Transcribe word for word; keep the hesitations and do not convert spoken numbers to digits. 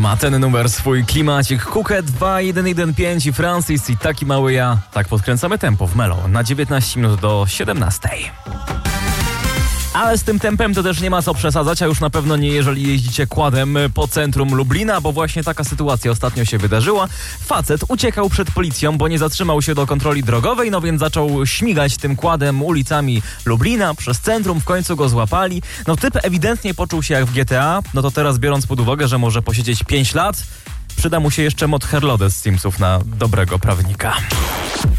Ma ten numer swój klimacik. Kukę dwa jeden jeden pięć i Francis i Taki Mały Ja. Tak podkręcamy tempo w Melo na dziewiętnaście minut do siedemnastej. Ale z tym tempem to też nie ma co przesadzać, a już na pewno nie jeżeli jeździcie quadem po centrum Lublina, bo właśnie taka sytuacja ostatnio się wydarzyła. Facet uciekał przed policją, bo nie zatrzymał się do kontroli drogowej, no więc zaczął śmigać tym quadem ulicami Lublina, przez centrum, w końcu go złapali. No typ ewidentnie poczuł się jak w G T A, no to teraz biorąc pod uwagę, że może posiedzieć pięć lat, przyda mu się jeszcze mod Herlode z Simsów na dobrego prawnika.